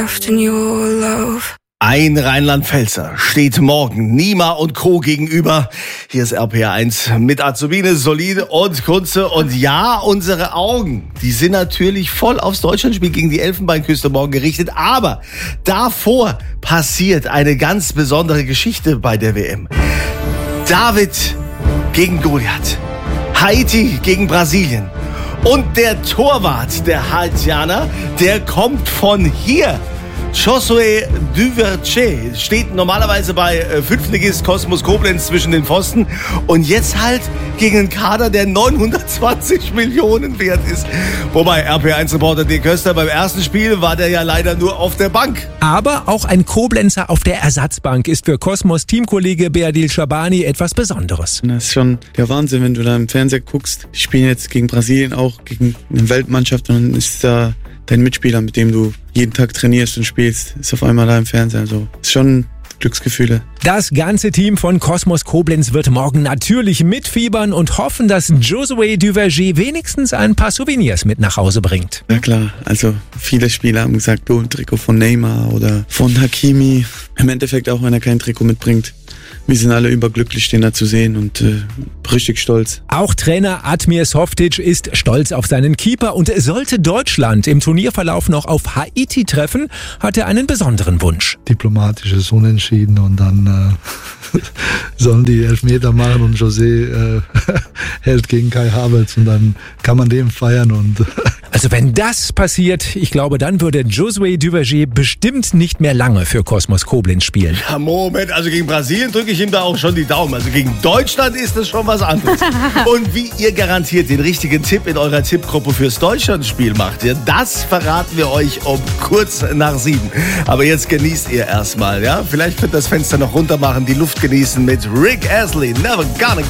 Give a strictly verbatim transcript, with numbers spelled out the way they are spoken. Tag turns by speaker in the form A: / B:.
A: Ein Rheinland-Pfälzer steht morgen Nima und Co. gegenüber. Hier ist R P R eins mit Azubine, Solide und Kunze. Und ja, unsere Augen, die sind natürlich voll aufs Deutschlandspiel gegen die Elfenbeinküste morgen gerichtet. Aber davor passiert eine ganz besondere Geschichte bei der W M. David gegen Goliath. Haiti gegen Brasilien. Und der Torwart der Haitianer, der kommt von hier. Josué Duverger steht normalerweise bei äh, Fünftligist Kosmos Koblenz zwischen den Pfosten und jetzt halt gegen einen Kader, der neunhundertzwanzig Millionen wert ist. Wobei R P eins Reporter D. Köster, beim ersten Spiel war der ja leider nur auf der Bank.
B: Aber auch ein Koblenzer auf der Ersatzbank ist für Kosmos Teamkollege Beadil Schabani etwas Besonderes.
C: Das ist schon der Wahnsinn, wenn du da im Fernseher guckst. Die spielen jetzt gegen Brasilien auch, gegen eine Weltmannschaft und dann ist da dein Mitspieler, mit dem du jeden Tag trainierst und spielst, ist auf einmal da im Fernsehen. Also ist schon Glücksgefühle.
B: Das ganze Team von Kosmos Koblenz wird morgen natürlich mitfiebern und hoffen, dass Josué Duverger wenigstens ein paar Souvenirs mit nach Hause bringt.
C: Ja klar, also viele Spieler haben gesagt, oh, ein Trikot von Neymar oder von Hakimi. Im Endeffekt auch, wenn er kein Trikot mitbringt. Wir sind alle überglücklich, den da zu sehen und äh, richtig stolz.
B: Auch Trainer Admir Softic ist stolz auf seinen Keeper und sollte Deutschland im Turnierverlauf noch auf Haiti treffen, hat er einen besonderen Wunsch.
D: Diplomatisches Unentschieden und dann äh, sollen die Elfmeter machen und José äh, hält gegen Kai Havertz und dann kann man dem feiern und
B: also wenn das passiert, ich glaube, dann würde Josué Duverger bestimmt nicht mehr lange für Kosmos Koblenz spielen.
A: Ja, Moment, also gegen Brasilien drücke ich ihm da auch schon die Daumen. Also gegen Deutschland ist das schon was anderes. Und wie ihr garantiert den richtigen Tipp in eurer Tippgruppe fürs Deutschlandspiel macht, ja, das verraten wir euch um kurz nach sieben. Aber jetzt genießt ihr erstmal, ja? Vielleicht könnt ihr das Fenster noch runter machen, die Luft genießen mit Rick Astley, Never Gonna